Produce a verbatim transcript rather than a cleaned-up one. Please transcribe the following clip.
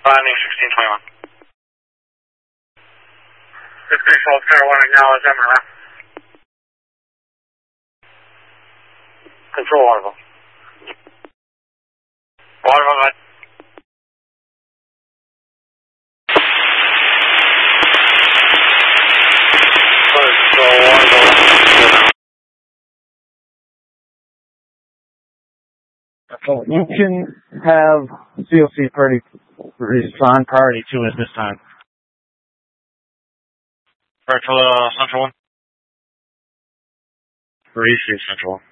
Responding sixteen twenty-one. fifteen twelve Carolina, acknowledge M R F. Control Waterville. Waterville, go ahead. Control Waterville. So you can have C O C party respond priority to at this time. Virtual uh, Central one. For East Central.